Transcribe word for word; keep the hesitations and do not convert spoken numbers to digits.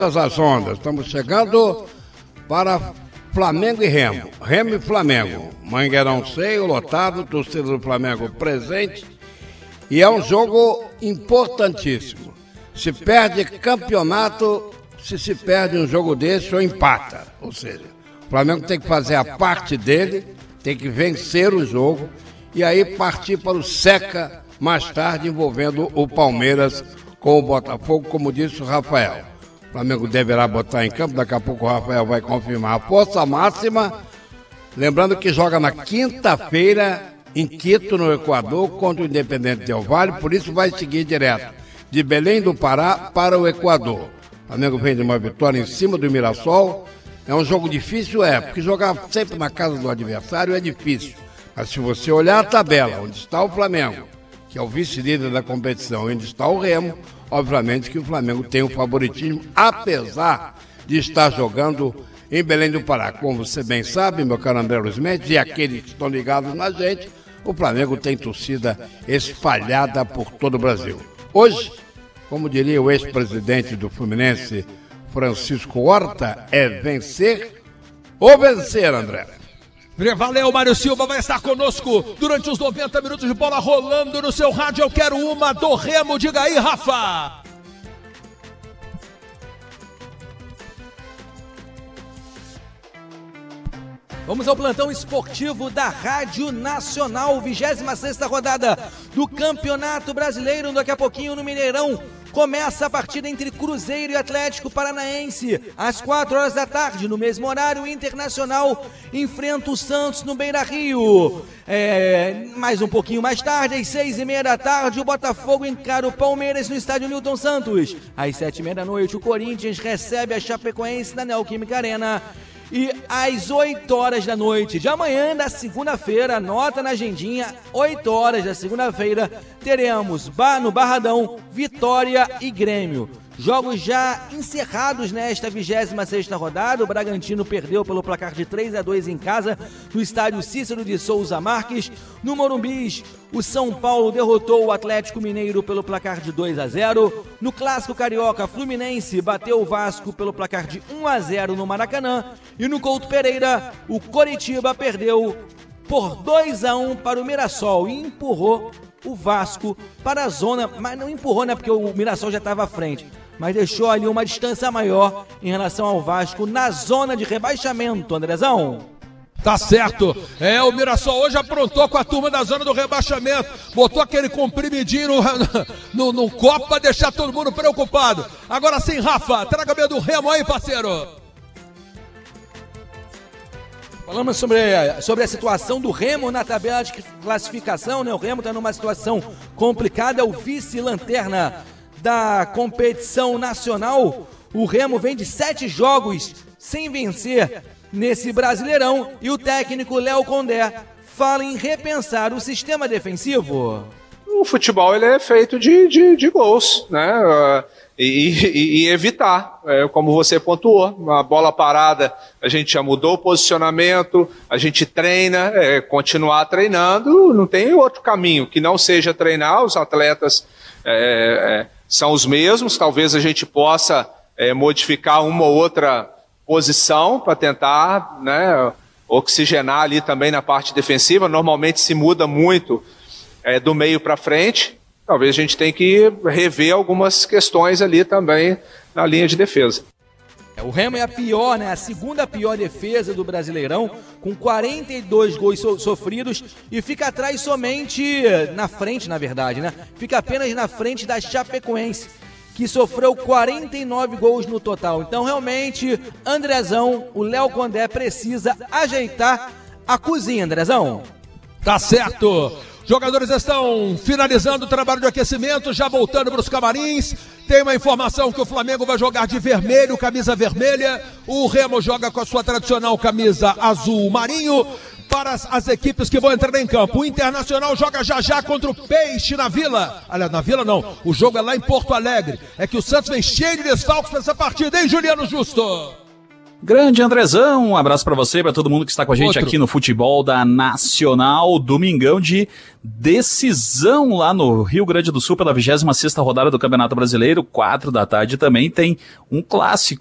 as ondas, estamos chegando para Flamengo e Remo, Remo e Flamengo, Mangueirão cheio, lotado, torcida do Flamengo presente, e é um jogo importantíssimo. Se perde campeonato, se se perde um jogo desse ou empata, ou seja, o Flamengo tem que fazer a parte dele, tem que vencer o jogo e aí partir para o seca mais tarde envolvendo o Palmeiras com o Botafogo, como disse o Rafael. O Flamengo deverá botar em campo, daqui a pouco o Rafael vai confirmar a força máxima. Lembrando que joga na quinta-feira em Quito, no Equador, contra o Independente Del Valle, por isso vai seguir direto de Belém do Pará para o Equador. O Flamengo vem de uma vitória em cima do Mirassol. É um jogo difícil, é, porque jogar sempre na casa do adversário é difícil. Mas se você olhar a tabela, onde está o Flamengo, que é o vice-líder da competição, onde está o Remo, obviamente que o Flamengo tem o favoritismo, apesar de estar jogando em Belém do Pará. Como você bem sabe, meu caro André Luiz Mendes, e aqueles que estão ligados na gente, o Flamengo tem torcida espalhada por todo o Brasil. Hoje, como diria o ex-presidente do Fluminense, Francisco Horta, é vencer ou vencer, André. Valeu, Mário Silva vai estar conosco durante os noventa minutos de bola rolando no seu rádio. Eu quero uma do Remo, diga aí, Rafa. Vamos ao plantão esportivo da Rádio Nacional, vigésima sexta rodada do Campeonato Brasileiro. Daqui a pouquinho no Mineirão começa a partida entre Cruzeiro e Atlético Paranaense. Às quatro horas da tarde, no mesmo horário, o Internacional enfrenta o Santos no Beira-Rio. É, mais um pouquinho mais tarde, às seis e meia da tarde, o Botafogo encara o Palmeiras no estádio Newton Santos. Às sete e meia da noite, o Corinthians recebe a Chapecoense na Neoquímica Arena. E às oito horas da noite de amanhã, da segunda-feira, anota na agendinha, oito horas da segunda-feira, teremos no Barradão, Vitória e Grêmio. Jogos já encerrados nesta vigésima sexta rodada. O Bragantino perdeu pelo placar de três a dois em casa, no estádio Cícero de Souza Marques. No Morumbi, o São Paulo derrotou o Atlético Mineiro pelo placar de dois a zero. No Clássico Carioca, Fluminense bateu o Vasco pelo placar de um a zero no Maracanã. E no Couto Pereira, o Coritiba perdeu por dois a um para o Mirassol e empurrou o Vasco para a zona, mas não empurrou, né, porque o Mirassol já estava à frente, mas deixou ali uma distância maior em relação ao Vasco na zona de rebaixamento, Andrezão. Tá certo, é, o Mirassol hoje aprontou com a turma da zona do rebaixamento, botou aquele comprimidinho no, no, no copo pra deixar todo mundo preocupado. Agora sim, Rafa, traga meio do Remo aí, parceiro. Falamos sobre, sobre a situação do Remo na tabela de classificação, né? O Remo está numa situação complicada, é o vice-lanterna da competição nacional. O Remo vem de sete jogos sem vencer nesse Brasileirão e o técnico Léo Condé fala em repensar o sistema defensivo. O futebol ele é feito de, de, de gols, né? E, e, e evitar, é, como você pontuou, uma bola parada, a gente já mudou o posicionamento, a gente treina, é, continuar treinando, não tem outro caminho que não seja treinar. Os atletas é, é, são os mesmos, talvez a gente possa é, modificar uma ou outra posição para tentar, né, oxigenar ali também na parte defensiva. Normalmente se muda muito é, do meio para frente. Talvez a gente tenha que rever algumas questões ali também na linha de defesa. O Remo é a pior, né? A segunda pior defesa do Brasileirão, com quarenta e dois gols so- sofridos e fica atrás somente, na frente, na verdade, né? Fica apenas na frente da Chapecoense, que sofreu quarenta e nove gols no total. Então, realmente, Andrezão, o Léo Condé precisa ajeitar a cozinha, Andrezão. Tá certo! Jogadores estão finalizando o trabalho de aquecimento, já voltando para os camarins. Tem uma informação que o Flamengo vai jogar de vermelho, camisa vermelha. O Remo joga com a sua tradicional camisa azul marinho. Para as, as equipes que vão entrar em campo, o Internacional joga já já contra o Peixe na Vila. Aliás, na Vila não, o jogo é lá em Porto Alegre. É que o Santos vem cheio de desfalques para essa partida, hein, Juliano Justo? Grande Andrezão, um abraço pra você, pra todo mundo que está com a gente Outro. aqui no futebol da Nacional, domingão de decisão lá no Rio Grande do Sul pela vigésima sexta rodada do Campeonato Brasileiro, quatro da tarde também tem um clássico